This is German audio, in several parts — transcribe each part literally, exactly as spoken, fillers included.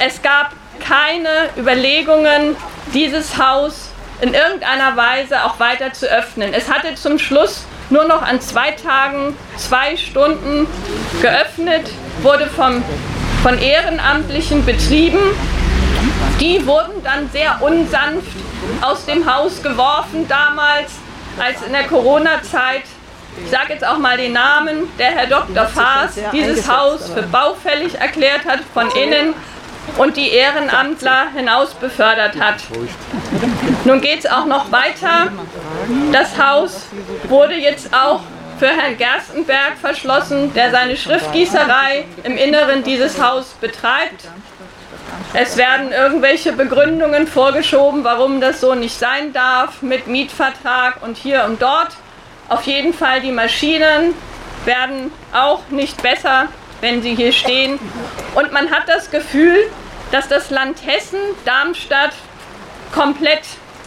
Es gab keine Überlegungen, dieses Haus in irgendeiner Weise auch weiter zu öffnen. Es hatte zum Schluss nur noch an zwei Tagen zwei Stunden geöffnet, wurde vom, von Ehrenamtlichen betrieben. Die wurden dann sehr unsanft aus dem Haus geworfen damals, als in der Corona-Zeit, ich sage jetzt auch mal den Namen, der Herr Doktor Faas dieses Haus für baufällig erklärt hat von innen und die Ehrenamtler hinaus befördert hat. Nun geht es auch noch weiter. Das Haus wurde jetzt auch für Herrn Gerstenberg verschlossen, der seine Schriftgießerei im Inneren dieses Haus betreibt. Es werden irgendwelche Begründungen vorgeschoben, warum das so nicht sein darf, mit Mietvertrag und hier und dort. Auf jeden Fall, die Maschinen werden auch nicht besser, wenn sie hier stehen. Und man hat das Gefühl, dass das Land Hessen, Darmstadt, komplett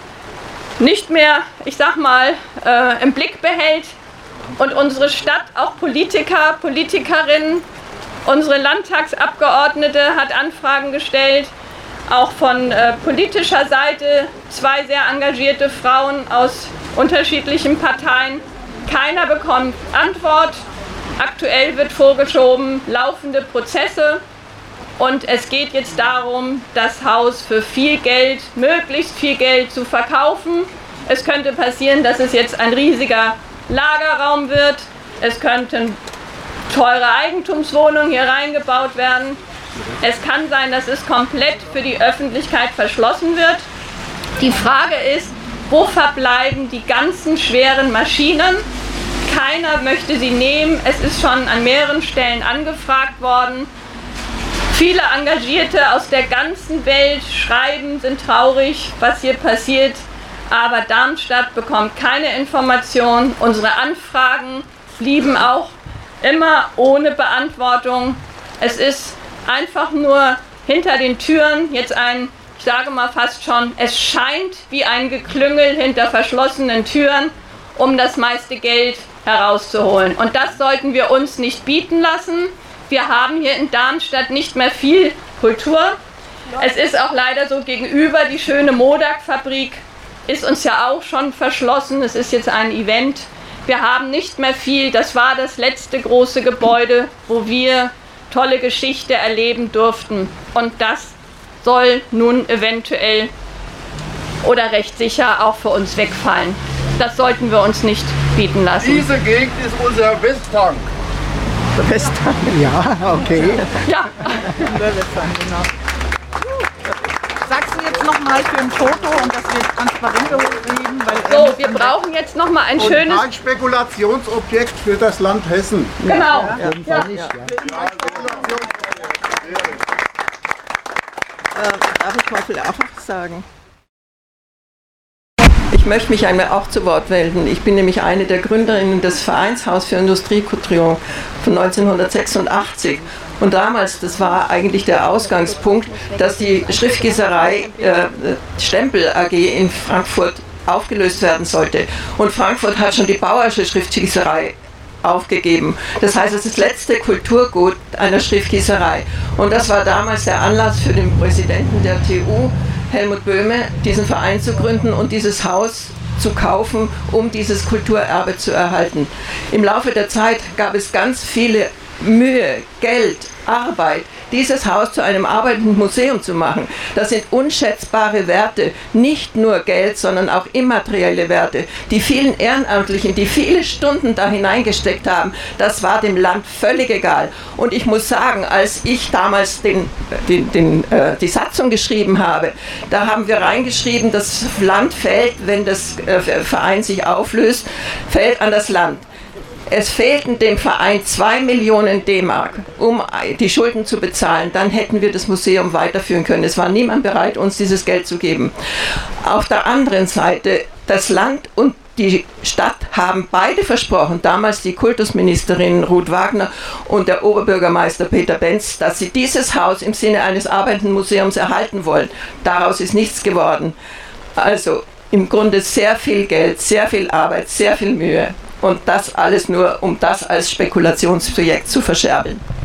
nicht mehr, ich sag mal, äh, im Blick behält und unsere Stadt, auch Politiker, Politikerinnen, unsere Landtagsabgeordnete hat Anfragen gestellt, auch von äh, politischer Seite, zwei sehr engagierte Frauen aus unterschiedlichen Parteien. Keiner bekommt Antwort. Aktuell wird vorgeschoben, laufende Prozesse. Und es geht jetzt darum, das Haus für viel Geld, möglichst viel Geld zu verkaufen. Es könnte passieren, dass es jetzt ein riesiger Lagerraum wird. Es könnten teure Eigentumswohnungen hier reingebaut werden. Es kann sein, dass es komplett für die Öffentlichkeit verschlossen wird. Die Frage ist, wo verbleiben die ganzen schweren Maschinen? Keiner möchte sie nehmen. Es ist schon an mehreren Stellen angefragt worden. Viele Engagierte aus der ganzen Welt schreiben, sind traurig, was hier passiert. Aber Darmstadt bekommt keine Information. Unsere Anfragen blieben auch immer ohne Beantwortung. Es ist einfach nur hinter den Türen jetzt ein, ich sage mal fast schon, es scheint wie ein Geklüngel hinter verschlossenen Türen, um das meiste Geld herauszuholen. Und das sollten wir uns nicht bieten lassen. Wir haben hier in Darmstadt nicht mehr viel Kultur. Es ist auch leider so, gegenüber die schöne Modak-Fabrik ist uns ja auch schon verschlossen. Es ist jetzt ein Event. Wir haben nicht mehr viel. Das war das letzte große Gebäude, wo wir tolle Geschichte erleben durften. Und das soll nun eventuell oder recht sicher auch für uns wegfallen. Das sollten wir uns nicht bieten lassen. Diese Gegend ist unser Westtank. Westtank, ja, okay. Ja. Sagst du jetzt nochmal für ein Foto und dass wir Transparente hochheben? Weil So, wir brauchen jetzt nochmal ein und schönes... ein Spekulationsobjekt für das Land Hessen. Genau. Ja, ja. Ja. Nicht, ja. Äh, darf ich mal vielleicht auch was sagen? Ich möchte mich einmal auch zu Wort melden. Ich bin nämlich eine der Gründerinnen des Vereins Haus für Industriekultur von neunzehnhundertsechsundachtzig. Und damals, das war eigentlich der Ausgangspunkt, dass die Schriftgießerei äh, Stempel A G in Frankfurt aufgelöst werden sollte. Und Frankfurt hat schon die Bauersche Schriftgießerei aufgegeben. Das heißt, es ist das letzte Kulturgut einer Schriftgießerei. Und das war damals der Anlass für den Präsidenten der T U, Helmut Böhme, diesen Verein zu gründen und dieses Haus zu kaufen, um dieses Kulturerbe zu erhalten. Im Laufe der Zeit gab es ganz viele Mühe, Geld, Arbeit, dieses Haus zu einem arbeitenden Museum zu machen. Das sind unschätzbare Werte, nicht nur Geld, sondern auch immaterielle Werte. Die vielen Ehrenamtlichen, die viele Stunden da hineingesteckt haben, das war dem Land völlig egal. Und ich muss sagen, als ich damals den, den, den, äh, die Satzung geschrieben habe, da haben wir reingeschrieben, das Land fällt, wenn das äh, Verein sich auflöst, fällt an das Land. Es fehlten dem Verein zwei Millionen D-Mark, um die Schulden zu bezahlen. Dann hätten wir das Museum weiterführen können. Es war niemand bereit, uns dieses Geld zu geben. Auf der anderen Seite, das Land und die Stadt haben beide versprochen, damals die Kultusministerin Ruth Wagner und der Oberbürgermeister Peter Benz, dass sie dieses Haus im Sinne eines arbeitenden Museums erhalten wollen. Daraus ist nichts geworden. Also im Grunde sehr viel Geld, sehr viel Arbeit, sehr viel Mühe. Und das alles nur, um das als Spekulationsprojekt zu verscherbeln.